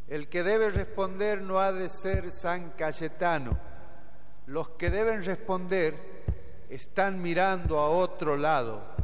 El que debe responder no ha de ser San Cayetano. Los que deben responder están mirando a otro lado.